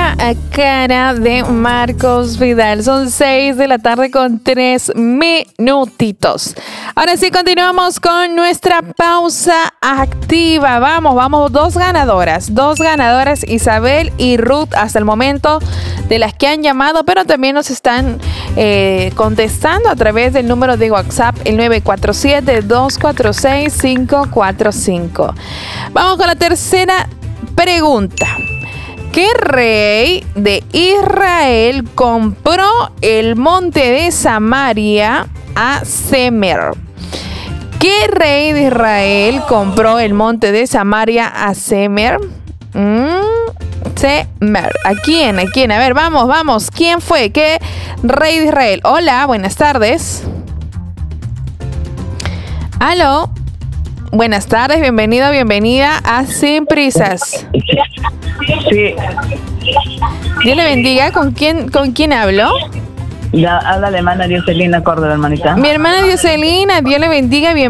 la cara de Marcos Vidal. Son 6 de la tarde con 3 minutitos. Ahora sí, continuamos con nuestra pausa activa. Vamos, dos ganadoras, Isabel y Ruth, hasta el momento, de las que han llamado, pero también nos están contestando a través del número de WhatsApp, el 947-246-545. Vamos con la tercera pregunta. ¿Qué rey de Israel compró el monte de Samaria a Semer? ¿Qué rey de Israel compró el monte de Samaria a Semer? Semer. ¿A quién? A ver, vamos. ¿Quién fue? ¿Qué rey de Israel? Hola, buenas tardes. ¿Aló? Buenas tardes, bienvenida a Sin Prisas. Sí. Dios le bendiga. ¿Con quién hablo? Ya habla la hermana Dioselina Córdoba, hermanita. Mi hermana Dioselina, Dios le bendiga,